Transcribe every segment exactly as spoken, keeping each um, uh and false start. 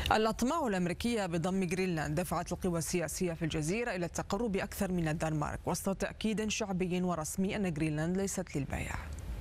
الأطماع الأمريكية بضم جرينلاند دفعت القوى السياسية في الجزيرة إلى التقرب أكثر من الدنمارك وسط تأكيد شعبي ورسمي أن جرينلاند ليست للبيع.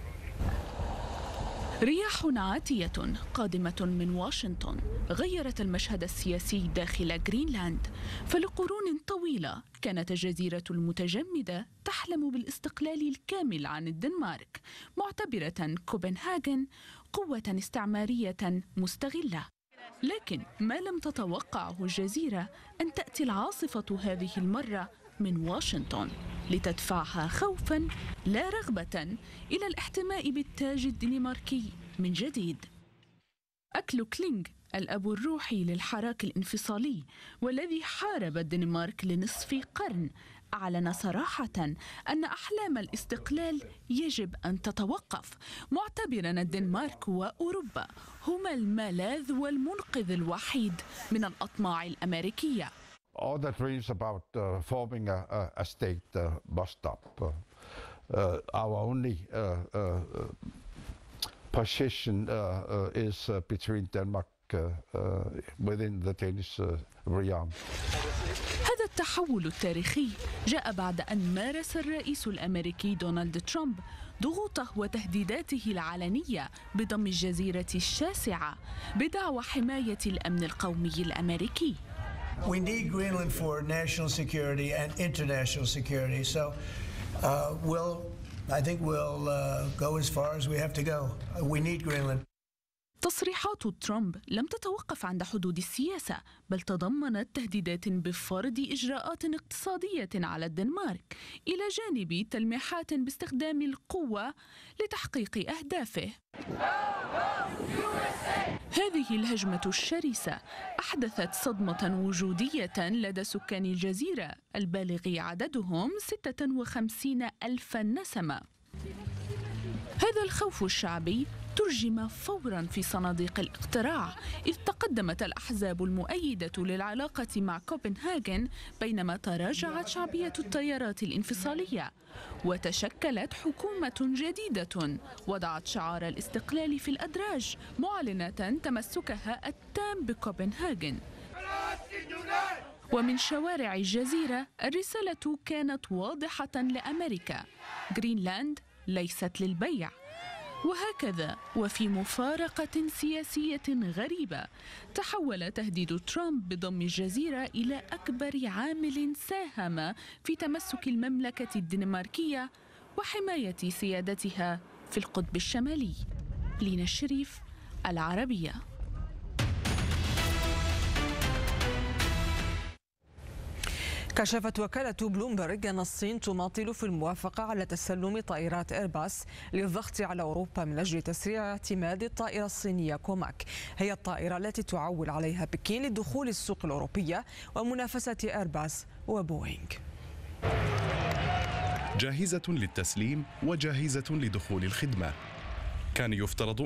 رياح عاتية قادمة من واشنطن غيرت المشهد السياسي داخل جرينلاند، فلقرون طويلة كانت الجزيرة المتجمدة تحلم بالاستقلال الكامل عن الدنمارك، معتبرة كوبنهاجن قوة استعمارية مستغلة. لكن ما لم تتوقعه الجزيرة أن تأتي العاصفة هذه المرة من واشنطن لتدفعها خوفا لا رغبة إلى الاحتماء بالتاج الدنماركي من جديد. أكلو كلينغ الأب الروحي للحراك الانفصالي والذي حارب الدنمارك لنصف قرن أعلن صراحة أن أحلام الاستقلال يجب أن تتوقف، معتبرا الدنمارك وأوروبا هما الملاذ والمنقذ الوحيد من الأطماع الأمريكية. All the dreams about uh, forming a, a state uh, must stop. Uh, uh, our only uh, uh, position uh, uh, is uh, between Denmark uh, uh, within the Danish uh, realm. هذا التحول التاريخي جاء بعد أن مارس الرئيس الأمريكي دونالد ترامب ضغوطه وتهديداته العلنية بضم الجزيرة الشاسعة بدعوى حماية الأمن القومي الأمريكي. We need Greenland for national security and international security. So uh, we'll, I think we'll uh, go as far as we have to go. We need Greenland. تصريحات ترامب لم تتوقف عند حدود السياسة، بل تضمنت تهديدات بفرض إجراءات اقتصادية على الدنمارك إلى جانب تلميحات باستخدام القوة لتحقيق أهدافه. هذه الهجمة الشرسة أحدثت صدمة وجودية لدى سكان الجزيرة البالغ عددهم ستة وخمسين ألف نسمة. هذا الخوف الشعبي ترجم فورا في صناديق الاقتراع، إذ تقدمت الأحزاب المؤيدة للعلاقة مع كوبنهاجن بينما تراجعت شعبية التيارات الانفصالية، وتشكلت حكومة جديدة وضعت شعار الاستقلال في الأدراج، معلنة تمسكها التام بكوبنهاجن. ومن شوارع الجزيرة الرسالة كانت واضحة لأمريكا: جرينلاند ليست للبيع. وهكذا وفي مفارقة سياسية غريبة تحول تهديد ترامب بضم الجزيرة إلى أكبر عامل ساهم في تمسك المملكة الدنماركية وحماية سيادتها في القطب الشمالي. لينا الشريف، العربية. كشفت وكالة بلومبرغ أن الصين تماطل في الموافقة على تسلم طائرات إيرباص للضغط على أوروبا من أجل تسريع اعتماد الطائرة الصينية كوماك، هي الطائرة التي تعول عليها بكين لدخول السوق الأوروبية ومنافسة إيرباص وبوينغ. جاهزة للتسليم وجاهزة لدخول الخدمة. كان يفترض